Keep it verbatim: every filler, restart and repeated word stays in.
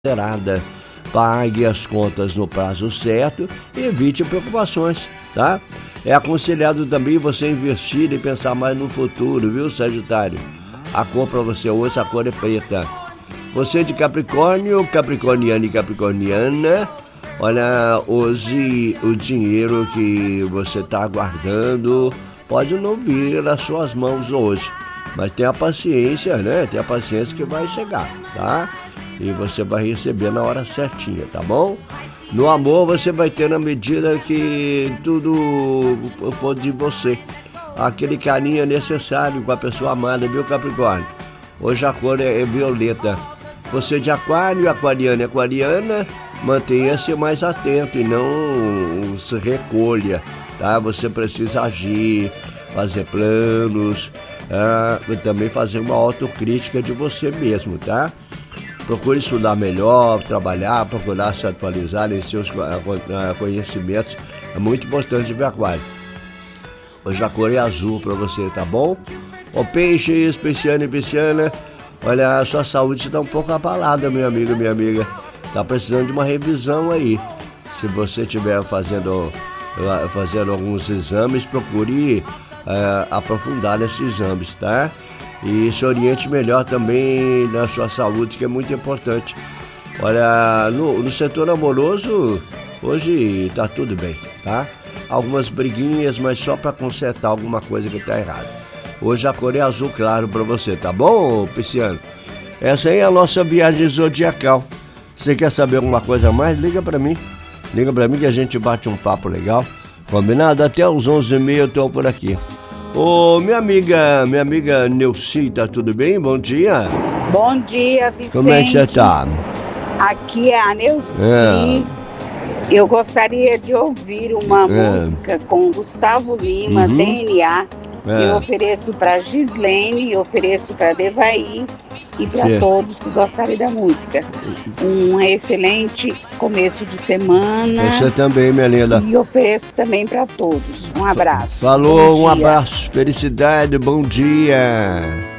moderada. Pague as contas no prazo certo e evite preocupações, tá? É aconselhado também você investir e pensar mais no futuro, viu, Sagitário? A cor para você hoje, a cor é preta. Você de Capricórnio, capricorniano e capricorniana, olha, hoje o dinheiro que você está aguardando pode não vir às suas mãos hoje. Mas tenha paciência, né? Tenha paciência que vai chegar, tá? E você vai receber na hora certinha, tá bom? No amor você vai ter na medida que tudo for de você. Aquele carinho é necessário com a pessoa amada, viu, Capricórnio? Hoje a cor é violeta. Você de Aquário, aquariano e aquariana, mantenha-se mais atento e não se recolha, tá? Você precisa agir, fazer planos, ah, e também fazer uma autocrítica de você mesmo, tá? Procure estudar melhor, trabalhar, procurar se atualizar em seus conhecimentos. É muito importante, viu, Aquário? Hoje a cor é azul para você, tá bom? Ô peixes, pisciano e pisciana, olha, a sua saúde está um pouco abalada, meu amigo, minha amiga. Tá precisando de uma revisão aí. Se você estiver fazendo, fazendo alguns exames, procure uh, aprofundar nesses exames, tá? E se oriente melhor também na sua saúde, que é muito importante. Olha, no, no setor amoroso, hoje tá tudo bem, tá? Algumas briguinhas, mas só para consertar alguma coisa que tá errada. Hoje a cor é azul claro para você, tá bom, Pisciano? Essa aí é a nossa viagem zodiacal. Você quer saber alguma coisa a mais? Liga para mim. Liga para mim que a gente bate um papo legal. Combinado? Até os onze e meia eu tô por aqui. Ô, minha amiga, minha amiga Neuci, tá tudo bem? Bom dia. Bom dia, Vicente. Como é que você tá? Aqui é a Neuci. É. Eu gostaria de ouvir uma É. música com Gustavo Lima, Uhum. D N A. É. Eu ofereço para Gislene, ofereço para Devaí e para Sim. todos que gostarem da música. Um excelente começo de semana. Você também, minha linda. E ofereço também para todos. Um abraço. Falou, Bom um dia. abraço, felicidade, bom dia.